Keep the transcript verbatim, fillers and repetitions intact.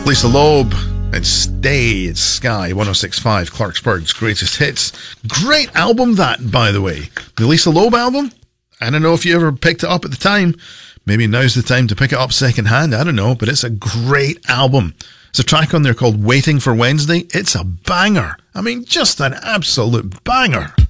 Lisa Loeb and Stay, it's Sky one oh six point five, Clarksburg's greatest hits. Great album that, by the way. The Lisa Loeb album. I don't know if you ever picked it up at the time. Maybe now's the time to pick it up secondhand. I don't know, but it's a great album. There's a track on there called Waiting for Wednesday. It's a banger. I mean, just an absolute banger.